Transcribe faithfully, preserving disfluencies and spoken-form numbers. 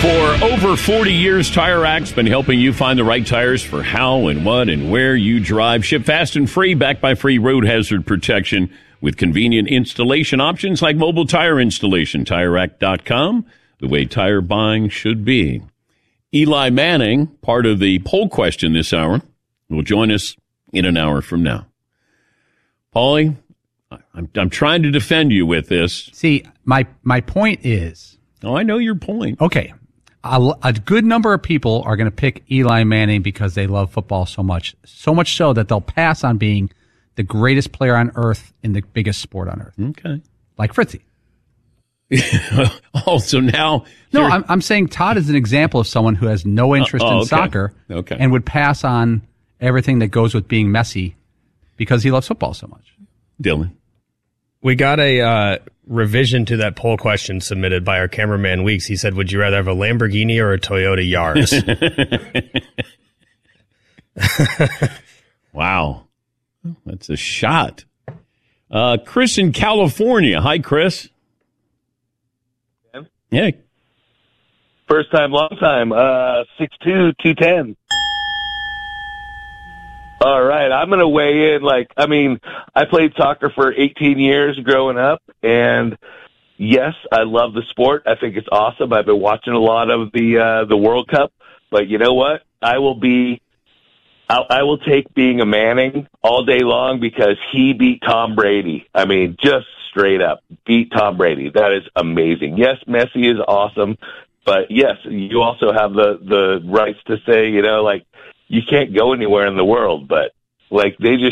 For over forty years, Tire Racks been helping you find the right tires for how and what and where you drive. Ship fast and free, backed by free road hazard protection with convenient installation options like mobile tire installation. Tire Rack dot com, the way tire buying should be. Eli Manning, part of the poll question this hour, will join us in an hour from now. Paulie, I'm, I'm trying to defend you with this. See, my my point is... Oh, I know your point. Okay. A, a good number of people are going to pick Eli Manning because they love football so much. So much so that they'll pass on being the greatest player on earth in the biggest sport on earth. Okay. Like Fritzy. Oh, so now... No, I'm, I'm saying Todd is an example of someone who has no interest uh, oh, in okay. soccer okay. and would pass on everything that goes with being Messi because he loves football so much. Dylan. We got a uh, revision to that poll question submitted by our cameraman Weeks. He said, would you rather have a Lamborghini or a Toyota Yaris? Wow. That's a shot. Uh, Chris in California. Hi, Chris. Yeah. First time, long time. Uh, six two, two ten. All right, I'm going to weigh in. Like, I mean, I played soccer for eighteen years growing up, and yes, I love the sport. I think it's awesome. I've been watching a lot of the uh, the World Cup, but you know what? I will be, I, I will take being a Manning all day long because he beat Tom Brady. I mean, just straight up beat Tom Brady. That is amazing. Yes, Messi is awesome, but yes, you also have the the rights to say, you know, like, you can't go anywhere in the world, but like they just